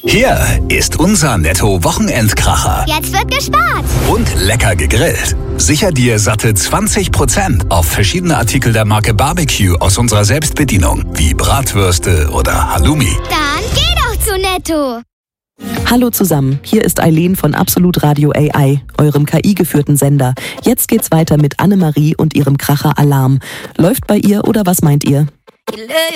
Hier ist unser Netto-Wochenendkracher. Jetzt wird gespart. Und lecker gegrillt. Sicher dir satte 20% auf verschiedene Artikel der Marke Barbecue aus unserer Selbstbedienung, wie Bratwürste oder Halloumi. Dann geh doch zu Netto. Hallo zusammen, hier ist Eileen von Absolut Radio AI, eurem KI-geführten Sender. Jetzt geht's weiter mit Annemarie und ihrem Kracher Alarm. Läuft bei ihr oder was meint ihr?